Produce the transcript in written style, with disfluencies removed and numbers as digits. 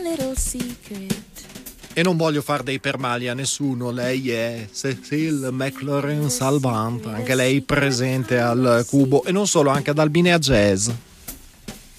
little secret. E non voglio far dei permali a nessuno, lei è Cécile McLaurin Salvant, anche lei presente al Cubo e non solo, anche ad Albinea Jazz.